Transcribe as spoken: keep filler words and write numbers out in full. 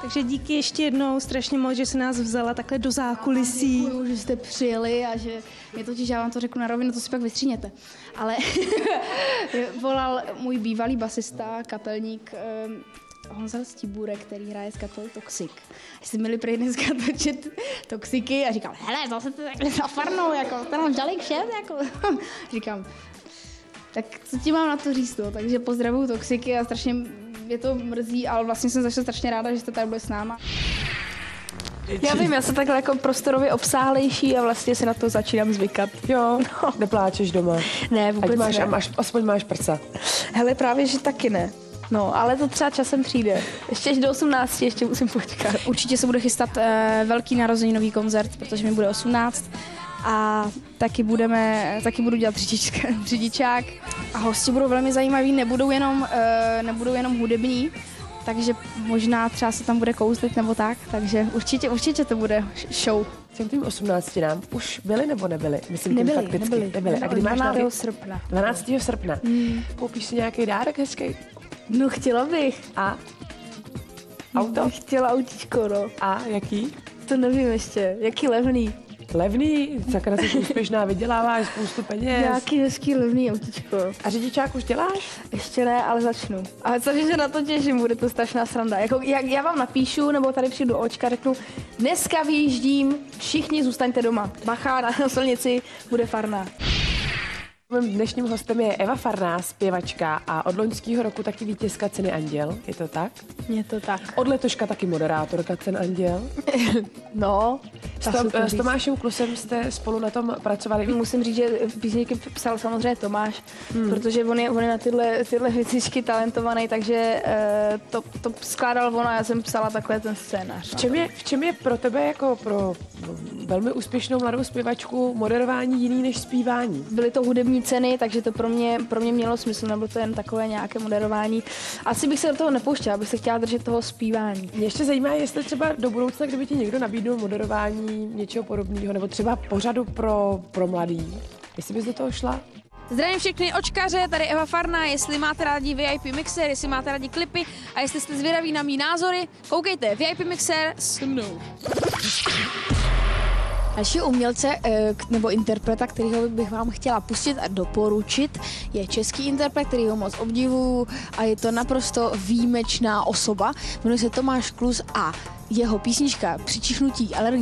Takže díky ještě jednou strašně moc, že jsi nás vzala takhle do zákulisí. Děkuju, že jste přijeli a že mě totiž, já vám to řeknu na rovinu, to si pak vystříněte. Ale volal můj bývalý basista, kapelník um, Honza Stibůrek, který hraje s kapelou Toxic. Jestli měli prej dneska točit Toxiky a říkal, hele, zase to takhle zafarnou, jako, ten žalík všem, jako. Říkám, tak co ti mám na to říct, no? Takže pozdravuju Toxiky a strašně mě to mrzí, ale vlastně jsem zašla strašně ráda, že jste tady byli s náma. Já vím, já jsem takhle jako prostorově obsáhlejší a vlastně se na to začínám zvykat. Jo, no. Nepláčeš doma. Ne, vůbec Ať máš, ne. A máš, aspoň máš prsa. Hele, právě, že taky ne. No, ale to třeba časem přijde. Ještě až do osmnácti ještě musím počkat. Určitě se bude chystat uh, velký narozeninový koncert, protože mi bude osmnáct a taky budeme, taky budu dělat řidičák a hosti budou velmi zajímaví, nebudou jenom, uh, nebudou jenom hudební, takže možná třeba se tam bude kouzlit nebo tak, takže určitě, určitě to bude show. Těm tvým osmnáctinám už byli nebo nebyli? Myslím, Nebyli, fakticky. nebyli. nebyli. A kdy máš dvanáctého nějaký... srpna. dvanáctého srpna. Hmm. Koupíš si nějaký dárek hezký? No, chtěla bych. A? Auto? Chtěla autíčko, no. A jaký? To nevím ještě. Jaký levný. Levný, sakra, jsi úspěšná, vyděláváš spoustu peněz. Nějaký hezký levný autíčko. A řidičák už děláš? Ještě ne, ale začnu. Ale co, že se na to těším, bude to strašná sranda. Jako, jak já vám napíšu, nebo tady přijdu do očka, řeknu, dneska vyjíždím, všichni zůstaňte doma. Bacha, na silnici bude farná. Mým dnešním hostem je Eva Farná, zpěvačka a od loňského roku taky vítězka ceny Anděl, je to tak? Je to tak. Od letoška taky moderátorka cen Anděl. No. S, Tom, s Tomášem Klusem jste spolu na tom pracovali. Musím říct, že písničky psal samozřejmě Tomáš, hmm. protože on je, on je na tyhle, tyhle věcičky talentovaný, takže uh, to, to skládal on a já jsem psala takhle ten scénář. V čem je, v čem je pro tebe jako pro velmi úspěšnou mladou zpěvačku moderování jiný než zpívání? Byly to hudební ceny, takže to pro mě, pro mě mělo smysl, nebylo to jen takové nějaké moderování. Asi bych se do toho nepouštěla, abych se chtěla držet toho zpívání. Mě ještě zajímá, jestli třeba do budoucna, kdyby ti někdo nabídnul moderování něčeho podobného, nebo třeba pořadu pro, pro mladý, jestli bys do toho šla? Zdravím všechny očkaře, tady Eva Farná, jestli máte rádi V I P Mixer, jestli máte rádi klipy a jestli jste zvědaví na mý názory, koukejte V I P Mixer s mnou. Další umělce nebo interpreta, kterýho bych vám chtěla pustit a doporučit, je český interpret, který ho moc obdivuju a je to naprosto výjimečná osoba. Jmenuje se Tomáš Klus a jeho písnička Přičichnutí alergie